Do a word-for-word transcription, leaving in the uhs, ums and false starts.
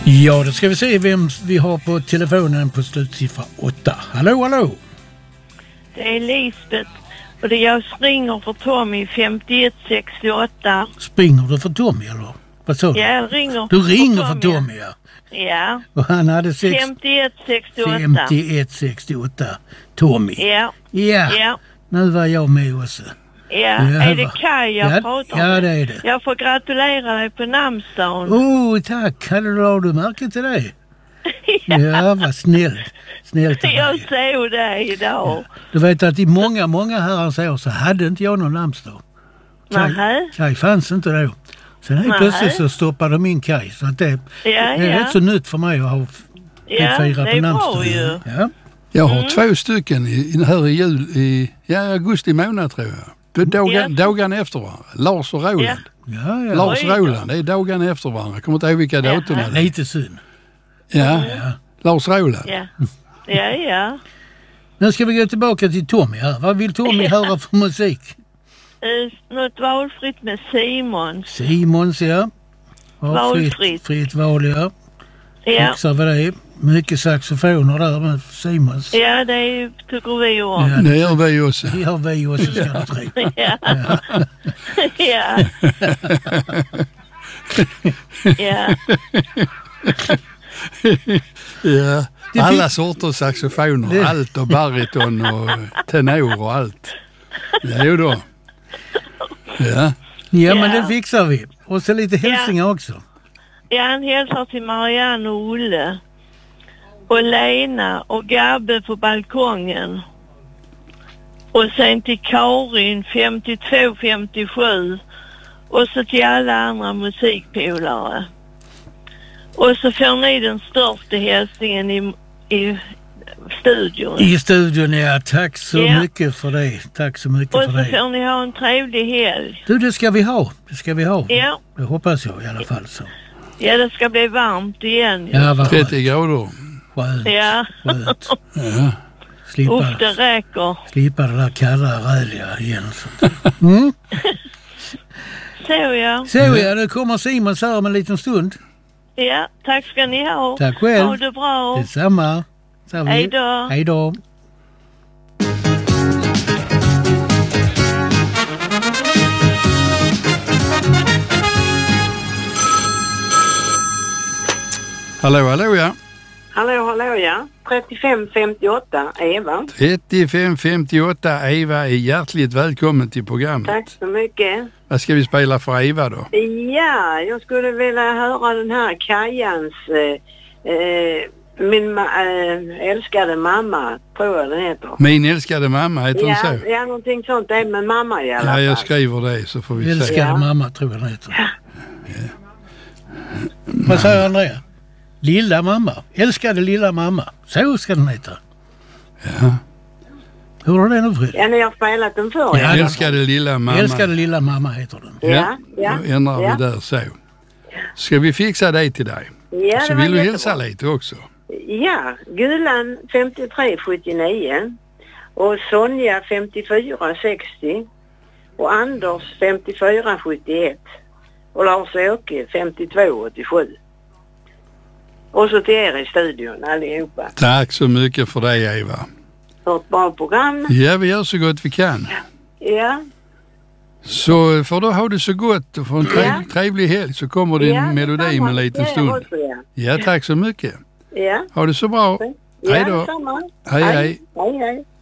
Ja, då ska vi se vem vi har på telefonen på slutsiffra åtta. Hallå, hallå! Det är Lisbeth och det jag springer för Tommy femtioett sextioåtta. Springer du för Tommy eller? Vad sa du? Ja, jag ringer Du ringer för för Tommy, Tommy, ja. Ja. Och han hade sex... femtioett sextioåtta. femtioett sextioåtta. Tommy. Ja. Ja. Ja. Nu var jag med också. Ja, Ja, är det va- Kaj jag ja, pratar ja, med? det är det. Jag får gratulera dig på namnsdagen. Oh, tack. Hade du, du märkt till det? Ja, ja vad snällt. Snällt av Jag dig. såg det idag. Du vet att i många, många herrans år så hade inte jag någon namnsdag. Nähä? Kaj fanns inte då. Sen helt Nej. plötsligt så stoppade de in Kaj. Så att det, Ja, det är ja. rätt så nytt för mig att ha f- Ja, fira det på är bra namnsdagen. ju. Ja. Jag har två stycken i, i, här i jul, i ja, augusti månad tror jag. Det är dagen, Ja. dagarna efter varandra. Lars och Roland. Ja. Ja, ja. Lars Oj då. Roland, det är dagarna efter varandra. Jag kommer inte ihåg vilka datum det är. Lite synd. Ja, Lars Roland. Ja. Ja, ja. Nu ska vi gå tillbaka till Tommy här. Vad vill Tommy höra för musik? Uh, något valfritt med Simons. Simons, ja. Ja, Valfritt. Fritt, fritt val, ja. Ja. Fixar vi det. Mycket saxofoner där med Simons. Ja, det tycker vi om. Ja, Det gör vi också. det har vi också, ska du tro. Ja. Ja. Ja. Ja, Det alla finns- sorters saxofoner, Det- allt och bariton och tenor och allt. Ja, jo då. Ja, Ja, men Ja. det fixar vi. Och så lite hälsningar också. Ja, han hälsar till Marianne och Olle. Och Lena och Gabbe på balkongen. Och sen till Karin femtiotvå femtiosju. Och så till alla andra musikpolare. Och så får ni den största hälsningen i, i studion. I studion, ja. Tack så Ja. mycket för det. Tack så mycket Och för så det. får ni ha en trevlig helg. Du, det ska vi ha. Det ska vi ha. Ja, Det hoppas jag i alla fall. Så. ja det ska bli varmt igen. Ja, vad skönt. trettio grader. Skönt. Ja. Skönt. Ja. Slippa, Usch, det räcker. slippa det där kalla räliga igen. Så. Mm. Så ja. Så ja, nu kommer Simons här om en liten stund. Ja, tack ska ni ha. Tack själv. Ha det bra. Detsamma. Så vi- Hej då. Hej då. Hallå, hallå ja. Hallå, hallå ja. trettiofem femtioåtta, Eva. trettiofem femtioåtta, Eva är hjärtligt välkommen till programmet. Tack så mycket. Vad ska vi spela för Eva då? Ja, jag skulle vilja höra den här Kajans, eh, eh, min ma- eh, älskade mamma, tror jag den heter. Min älskade mamma, heter hon Ja, så? ja, någonting sånt. Det är med mamma i alla Ja, fall. jag skriver det så får vi se. Älskade Ja. mamma tror jag det heter. Vad säger Andrea? Lilla mamma. Älskade lilla mamma. Så ska den heta. Ja. Hur är det nu, Fred? Ja, ni har spelat den förr. Ja. Älskade lilla mamma. Älskade lilla mamma heter den. Ja, ja. Då ändrar ja. vi där så. Ska vi fixa det till dig? Ja, Så det var vill du jättebra. hälsa lite också. Ja, Gulan femtiotre sjuttionio och Sonja femtiofyra sextio och Anders femtiofyra sjuttioett och Lars-Åke femtiotvå åttiosju. Och så till er i studion allihopa. Tack så mycket för det, Eva. För ett bra program. Ja, vi gör så gott vi kan. Ja, Så får du ha det så gott och få en trev, Ja. trevlig helg så kommer din ja melodi detsamma. med en liten Ja, stund. också, ja. Ja, tack så mycket. Ja, Ha det så bra. ja Hej då. detsamma. Hej, hej. Hej, hej.